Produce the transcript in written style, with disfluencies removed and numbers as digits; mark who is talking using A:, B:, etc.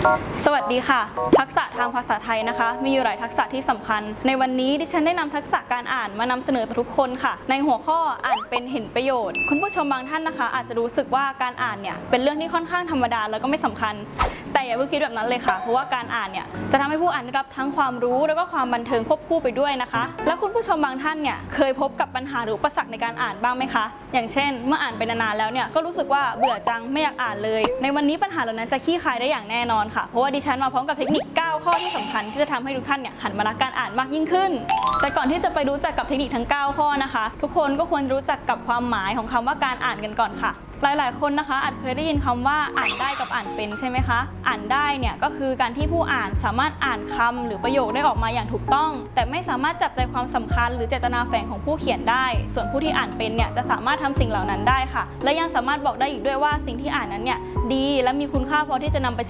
A: สวัสดีค่ะทักษะทางภาษาไทยนะคะมีอยู่หลายทักษะที่สำคัญในวันนี้ดิฉันได้นำทักษะการอ่านมานำเสนอทุกคนค่ะในหัวข้ออ่านเป็นเห็นประโยชน์คุณผู้ชมบางท่านนะคะอาจจะรู้สึกว่าการอ่านเนี่ยเป็นเรื่องที่ค่อนข้างธรรมดาแล้วก็ไม่สำคัญแต่อย่าเพิ่งคิดแบบนั้นเลยค่ะเพราะว่าการอ่านเนี่ยจะทำให้ผู้อ่านได้รับทั้งความรู้แล้วก็ความบันเทิงควบคู่ไปด้วยนะคะแล้วคุณผู้ชมบางท่านเนี่ยเคยพบกับปัญหาหรืออุปสรรคในการอ่านบ้างไหมคะอย่างเช่นเมื่ออ่านไปนานๆแล้วเนี่ยก็รู้สึกว่าเบื่อจังไม่อยากอ่านเลยในวันนี้ปัญหาเหล่านั้นจะคลี่คลายได้อย่างแน่นอนค่ะเพราะว่าดิฉันมาพร้อมกับเทคนิค 9 ข้อที่สำคัญที่จะทำให้ทุกท่านเนี่ยหันมารักการอ่านมากยิ่งขึ้นแต่ก่อนที่จะไปรู้จักกับเทคนิคทั้ง 9 ข้อนะคะทุกคนก็ควรรู้จักกับความหมายของคำว่าการอ่านกันก่อนค่ะหลายๆคนนะคะอาจเคยได้ยินคำว่าอ่านได้กับอ่านเป็นใช่ไหมคะอ่านได้เนี่ยก็คือการที่ผู้อ่านสามารถอ่านคำหรือประโยคได้ออกมาอย่างถูกต้องแต่ไม่สามารถจับใจความสำคัญหรือเจตนาแฝงของผู้เขียนได้ส่วนผู้ที่อ่านเป็นเนี่ยจะสามารถทำสิ่งเหล่านั้นได้ค่ะและยังสามารถบอกได้อีกด้วยว่าสิ่งที่อ่านนั้นเนี่ยดีและมีคุณค่าพอที่จะนำไปใช้